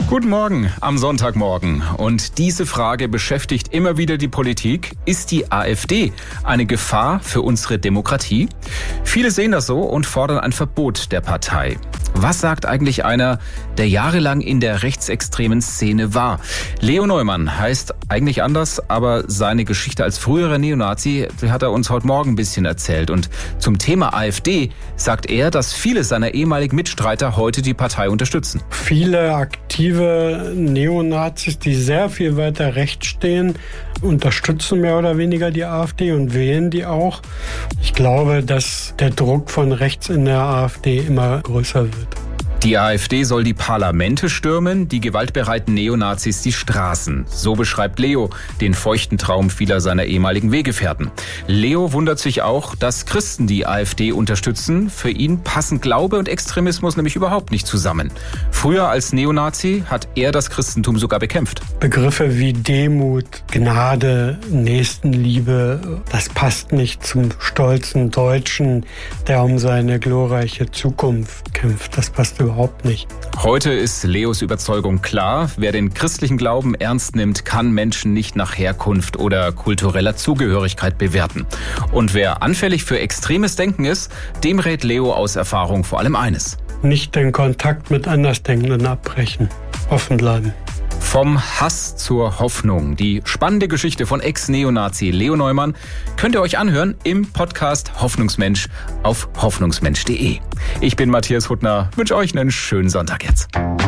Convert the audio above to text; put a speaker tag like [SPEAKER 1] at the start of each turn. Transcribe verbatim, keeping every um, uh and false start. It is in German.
[SPEAKER 1] Guten Morgen am Sonntagmorgen. Und diese Frage beschäftigt immer wieder die Politik. Ist die AfD eine Gefahr für unsere Demokratie? Viele sehen das so und fordern ein Verbot der Partei. Was sagt eigentlich einer, der jahrelang in der rechtsextremen Szene war? Leo Neumann heißt eigentlich anders, aber seine Geschichte als früherer Neonazi hat er uns heute Morgen ein bisschen erzählt. Und zum Thema AfD sagt er, dass viele seiner ehemaligen Mitstreiter heute die Partei unterstützen.
[SPEAKER 2] Viele aktive Neonazis, die sehr viel weiter rechts stehen, unterstützen mehr oder weniger die AfD und wählen die auch. Ich glaube, dass der Druck von rechts in der AfD immer größer wird.
[SPEAKER 1] Die AfD soll die Parlamente stürmen, die gewaltbereiten Neonazis die Straßen. So beschreibt Leo den feuchten Traum vieler seiner ehemaligen Weggefährten. Leo wundert sich auch, dass Christen die AfD unterstützen. Für ihn passen Glaube und Extremismus nämlich überhaupt nicht zusammen. Früher als Neonazi hat er das Christentum sogar bekämpft.
[SPEAKER 2] Begriffe wie Demut, Gnade, Nächstenliebe, das passt nicht zum stolzen Deutschen, der um seine glorreiche Zukunft kämpft. Das passt überhaupt Überhaupt nicht.
[SPEAKER 1] Heute ist Leos Überzeugung klar: Wer den christlichen Glauben ernst nimmt, kann Menschen nicht nach Herkunft oder kultureller Zugehörigkeit bewerten. Und wer anfällig für extremes Denken ist, dem rät Leo aus Erfahrung vor allem eines:
[SPEAKER 2] Nicht den Kontakt mit Andersdenkenden abbrechen. Offen bleiben.
[SPEAKER 1] Vom Hass zur Hoffnung. Die spannende Geschichte von Ex-Neonazi Leo Neumann könnt ihr euch anhören im Podcast Hoffnungsmensch auf hoffnungsmensch punkt de. Ich bin Matthias Huttner, wünsche euch einen schönen Sonntag jetzt.